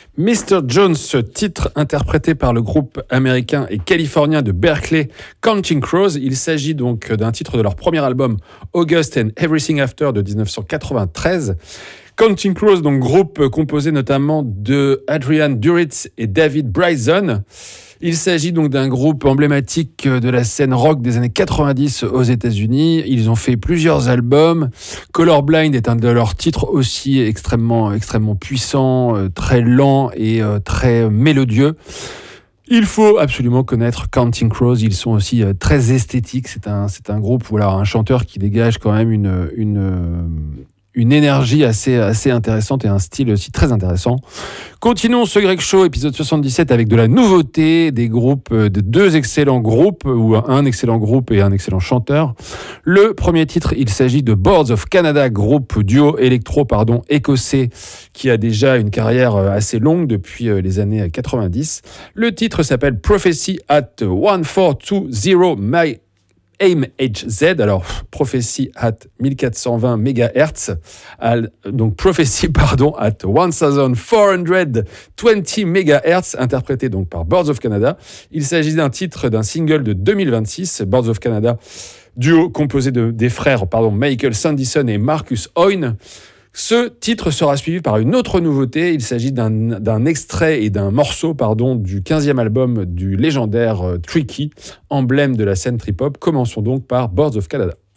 Mr. Jones, titre interprété par le groupe américain et californien de Berkeley, Counting Crows. Il s'agit donc d'un titre de leur premier album, August and Everything After, de 1993. Counting Crows, donc groupe composé notamment de Adrian Duritz et David Bryson. Il s'agit donc d'un groupe emblématique de la scène rock des années 90 aux États-Unis. Ils ont fait plusieurs albums. Colorblind est un de leurs titres aussi extrêmement puissant, très lent et très mélodieux. Il faut absolument connaître Counting Crows. Ils sont aussi très esthétiques. C'est un groupe, voilà, un chanteur qui dégage quand même une énergie assez intéressante et un style aussi très intéressant. Continuons ce Greg Show, épisode 77, avec de la nouveauté, des groupes, de deux excellents groupes, ou un excellent groupe et un excellent chanteur. Le premier titre, il s'agit de Boards of Canada, groupe duo écossais, qui a déjà une carrière assez longue depuis les années 90. Le titre s'appelle Prophecy at 1420 My AIM-HZ, alors Prophecy at 1420 MHz, donc Prophecy at 1420 MHz, interprété donc par Boards of Canada. Il s'agit d'un single de 2026, Boards of Canada, duo composé des frères Michael Sandison et Marcus Hoyne. Ce titre sera suivi par une autre nouveauté. Il s'agit d'un extrait et d'un morceau du 15e album du légendaire Tricky, emblème de la scène trip-hop. Commençons donc par Boards of Canada.